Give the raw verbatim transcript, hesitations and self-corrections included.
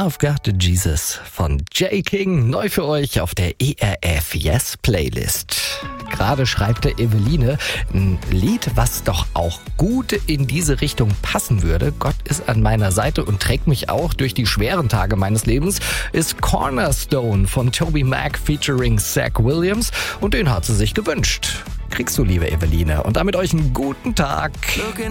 I've Got Jesus von Jay King, neu für euch auf der E R F Yes Playlist. Gerade schreibt der Eveline ein Lied, was doch auch gut in diese Richtung passen würde. Gott ist an meiner Seite und trägt mich auch durch die schweren Tage meines Lebens, ist Cornerstone von Toby Mac featuring Zach Williams und den hat sie sich gewünscht. Kriegst du, liebe Eveline. Und damit euch einen guten Tag.